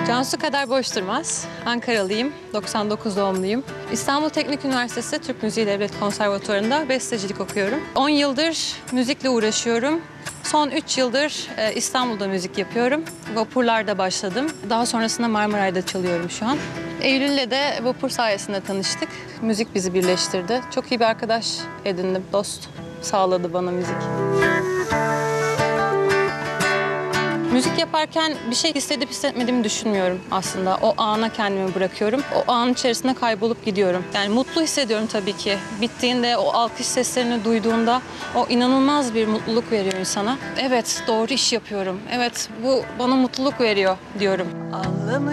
Cansu kadar boş durmaz. Ankaralıyım, 99 doğumluyum. İstanbul Teknik Üniversitesi Türk Müziği Devlet Konservatuvarı'nda bestecilik okuyorum. 10 yıldır müzikle uğraşıyorum. Son 3 yıldır İstanbul'da müzik yapıyorum. Vapurlarda başladım. Daha sonrasında Marmaray'da çalıyorum şu an. Eylül'le de vapur sayesinde tanıştık. Müzik bizi birleştirdi. Çok iyi bir arkadaş edindim, dost sağladı bana müzik. Müzik yaparken bir şey hissedip hissetmediğimi düşünmüyorum aslında. O ana kendimi bırakıyorum. O anın içerisinde kaybolup gidiyorum. Yani mutlu hissediyorum tabii ki. Bittiğinde, o alkış seslerini duyduğunda o inanılmaz bir mutluluk veriyor insana. Evet, doğru iş yapıyorum. Evet, bu bana mutluluk veriyor diyorum.